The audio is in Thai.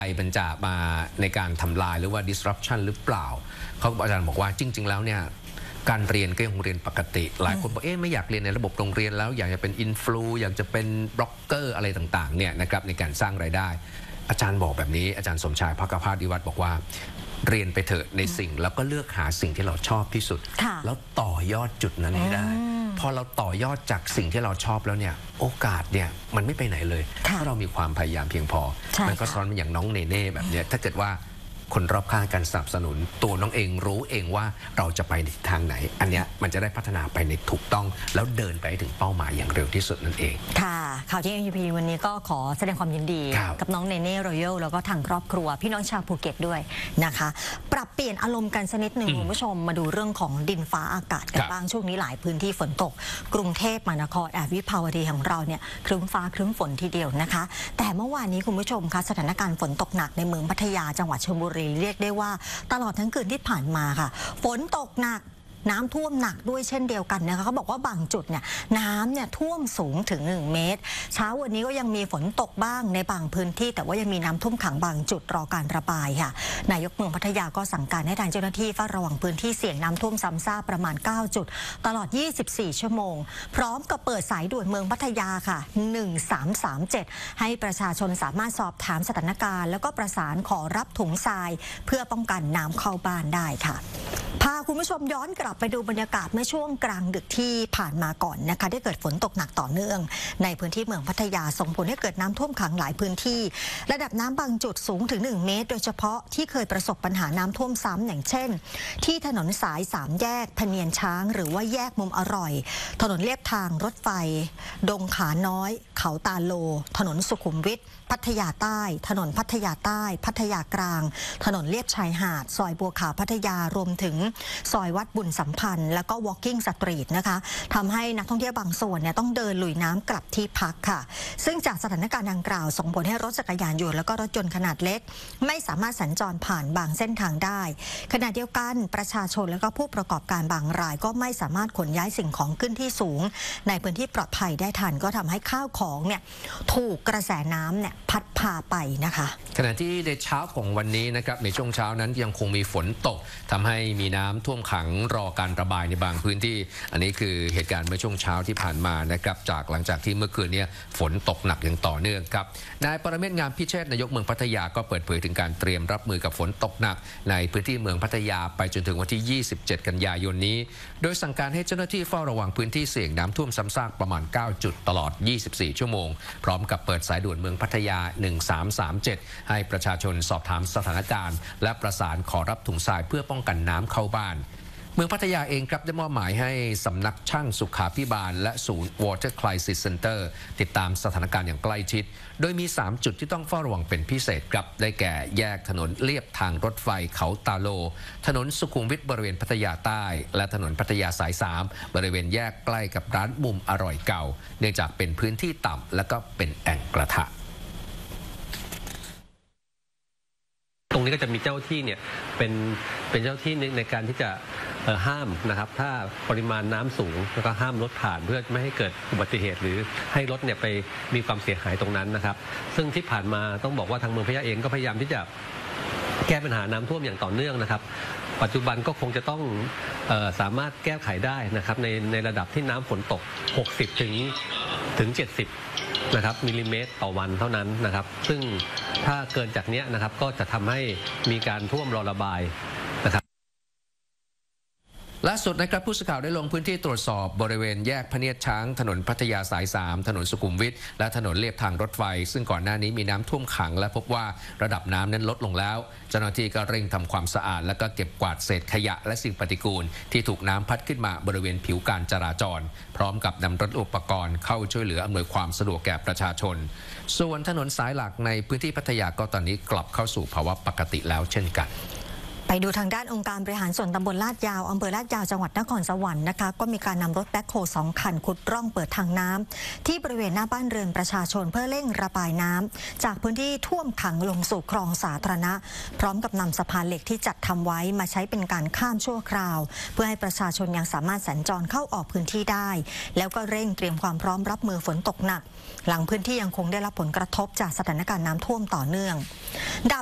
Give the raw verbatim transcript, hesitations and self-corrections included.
มันจะมาในการทำลายหรือว่า disruption หรือเปล่าเขาอาจารย์บอกว่าจริงๆแล้วเนี่ยการเรียนก็ยังเรียนปกติหลายคนบอกเอ๊ะไม่อยากเรียนในระบบโรงเรียนแล้วอยากจะเป็นอินฟลูอยากจะเป็นบล็อกเกอร์อะไรต่างๆเนี่ยนะครับในการสร้างรายได้อาจารย์บอกแบบนี้อาจารย์สมชายภคภาสวิวัฒน์บอกว่าเรียนไปเถอะในสิ่งแล้วก็เลือกหาสิ่งที่เราชอบที่สุดแล้วต่อยอดจุดนั้นให้ได้พอเราต่อยอดจากสิ่งที่เราชอบแล้วเนี่ยโอกาสเนี่ยมันไม่ไปไหนเลยถ้าเรามีความพยายามเพียงพอมันก็ซ้อนอย่างน้องเนเน่แบบนี้ถ้าเกิดว่าคนรอบข้างกันสนับสนุนตัวน้องเองรู้เองว่าเราจะไปในทางไหนอันเนี้ยมันจะได้พัฒนาไปในถูกต้องแล้วเดินไปถึงเป้าหมายอย่างเร็วที่สุดนั่นเองค่ะข่าวที่ เอ็ม ยู พี วันนี้ก็ขอแสดงความยินดีกับน้องเนเน่รอยัลแล้วก็ทางครอบครัวพี่น้องชาวภูเก็ตด้วยนะคะปรับเปลี่ยนอารมณ์กันสักนิดหนึ่งคุณผู้ชมมาดูเรื่องของดินฟ้าอากาศกันบ้างช่วงนี้หลายพื้นที่ฝนตกกรุงเทพมหานครแอบวิภาวดีของเราเนี่ยครึ้มฟ้าครึ้มฝนทีเดียวนะคะแต่เมื่อวานนี้คุณผู้ชมคะสถานการณ์ฝนตกหนักในเมืองพัทยาจังหวัดชลบุรีเรียกได้ว่าตลอดทั้งคืนที่ผ่านมาค่ะฝนตกหนักน้ำท่วมหนักด้วยเช่นเดียวกันนะคะเขาบอกว่าบางจุดเนี่ยน้ำเนี่ยท่วมสูงถึงหนึ่งเมตรเช้าวันนี้ก็ยังมีฝนตกบ้างในบางพื้นที่แต่ว่ายังมีน้ำท่วมขังบางจุดรอการระบายค่ะนายกเมืองพัทยาก็สั่งการให้ทางเจ้าหน้าที่เฝ้าระวังพื้นที่เสี่ยงน้ำท่วมซ้ำซากประมาณเก้าจุดตลอดยี่สิบสี่ชั่วโมงพร้อมกับเปิดสายด่วนเมืองพัทยาค่ะหนึ่งสามสามเจ็ดให้ประชาชนสามารถสอบถามสถานการณ์แล้วก็ประสานขอรับถุงทรายเพื่อป้องกันน้ำเข้าบ้านได้ค่ะพาคุณผู้ชมย้อนกลับไปดูบรรยากาศเมื่อช่วงกลางดึกที่ผ่านมาก่อนนะคะได้เกิดฝนตกหนักต่อเนื่องในพื้นที่เมืองพัทยาส่งผลให้เกิดน้ำท่วมขังหลายพื้นที่ระดับน้ำบางจุดสูงถึงหนึ่งเมตรโดยเฉพาะที่เคยประสบปัญหาน้ำท่วมซ้ำอย่างเช่นที่ถนนสายสามแยกพะเนียนช้างหรือว่าแยกมุมอร่อยถนนเลียบทางรถไฟดงขาน้อยเขาตาโลถนนสุขุมวิทพัทยาใต้ถนนพัทยาใต้พัทยากลางถนนเลียบชายหาดซอยบัวขาวพัทยารวมถึงซอยวัดบุญสัมพันธ์แล้วก็ Walking Street นะคะทำให้นักท่องเที่ยวบางส่วนเนี่ยต้องเดินลุยน้ำกลับที่พักค่ะซึ่งจากสถานการณ์ดังกล่าวส่งผลให้รถจักรยานยนต์แล้วก็รถยนต์ขนาดเล็กไม่สามารถสัญจรผ่านบางเส้นทางได้ขณะเดียวกันประชาชนแล้วก็ผู้ประกอบการบางรายก็ไม่สามารถขนย้ายสิ่งของขึ้นที่สูงในพื้นที่ปลอดภัยได้ทันก็ทำให้ข้าวของเนี่ยถูกกระแสน้ำเนี่ยพัดพาไปนะคะขณะที่ในเช้าของวันนี้นะครับในช่วงเช้านั้นยังคงมีฝนตกทำให้มีน้ำท่วมขังรอการระบายในบางพื้นที่อันนี้คือเหตุการณ์เมื่อช่วงเช้าที่ผ่านมานะครับจากหลังจากที่เมื่อคืนนี้ฝนตกหนักอย่างต่อเนื่องครับนายปรเมศ งามพิเชษฐ์นายกเมืองพัทยาก็เปิดเผยถึงการเตรียมรับมือกับฝนตกหนักในพื้นที่เมืองพัทยาไปจนถึงวันที่ยี่สิบเจ็ดกันยายนนี้โดยสั่งการให้เจ้าหน้าที่เฝ้าระวังพื้นที่เสี่ยงน้ำท่วมซ้ำซากประมาณเก้าจุดตลอดยี่สิบสี่ชั่วโมงพร้อมกับเปิดสายด่วนเมืองพัทยาหนึ่งสามสามเจ็ดให้ประชาชนสอบถามสถานการณ์และประสานขอรับถุงทรายเพื่อป้องกันน้ำเข้าบ้านเมืองพัทยาเองครับได้มอบหมายให้สำนักช่างสุขาภิบาลและศูนย์ Water Crisis Center ติดตามสถานการณ์อย่างใกล้ชิดโดยมีสามจุดที่ต้องเฝ้าระวังเป็นพิเศษครับได้แก่แยกถนนเลียบทางรถไฟเขาตาโลถนนสุขุมวิทบริเวณพัทยาใต้และถนนพัทยาสายสามบริเวณแยกใกล้กับร้านมุมอร่อยเก่าเนื่องจากเป็นพื้นที่ต่ำและก็เป็นแอ่งกระทะตรงนี้ก็จะมีเจ้าที่เนี่ยเป็นเป็นเจ้าที่ในในการที่จะห้ามนะครับถ้าปริมาณน้ำสูงแล้วก็ห้ามรถผ่านเพื่อไม่ให้เกิดอุบัติเหตุหรือให้รถเนี่ยไปมีความเสียหายตรงนั้นนะครับซึ่งที่ผ่านมาต้องบอกว่าทางเมืองพัทยาเองก็พยายามที่จะแก้ปัญหาน้ำท่วมอย่างต่อเนื่องนะครับปัจจุบันก็คงจะต้องเอ่อสามารถแก้ไขได้นะครับในในระดับที่น้ำฝนตกหกสิบถึงถึงเจ็ดสิบนะครับมิลลิเมตรต่อวันเท่านั้นนะครับซึ่งถ้าเกินจากนี้นะครับก็จะทำให้มีการท่วมรอระบายนะครับล่าสุดนะครับผู้สื่อข่าวได้ลงพื้นที่ตรวจสอบบริเวณแยกพะเนียดช้างถนนพัทยาสายสามถนนสุขุมวิทและถนนเลียบทางรถไฟซึ่งก่อนหน้านี้มีน้ำท่วมขังและพบว่าระดับน้ำนั้นลดลงแล้วเจ้าหน้าที่ก็เร่งทำความสะอาดและก็เก็บกวาดเศษขยะและสิ่งปฏิกูลที่ถูกน้ำพัดขึ้นมาบริเวณผิวการจราจรพร้อมกับนำรถอุปกรณ์เข้าช่วยเหลืออำนวยความสะดวกแก่ประชาชนส่วนถนนสายหลักในพื้นที่พัทยาก็ตอนนี้กลับเข้าสู่ภาวะปกติแล้วเช่นกันไปดูทางด้านองค์การบริหารส่วนตำบลลาดยาวอำเภอลาดยาวจังหวัดนครสวรรค์นะคะก็มีการนำรถแบ็คโฮสองคันขุดร่องเปิดทางน้ำที่บริเวณหน้าบ้านเรือนประชาชนเพื่อเร่งระบายน้ำจากพื้นที่ท่วมขังลงสู่คลองสาธารณะพร้อมกับนำสะพานเหล็กที่จัดทำไว้มาใช้เป็นการข้ามชั่วคราวเพื่อให้ประชาชนยังสามารถสัญจรเข้าออกพื้นที่ได้แล้วก็เร่งเตรียมความพร้อมรับมือฝนตกหนักหลังพื้นที่ยังคงได้รับผลกระทบจากสถานการณ์น้ำท่วมต่อเนื่อง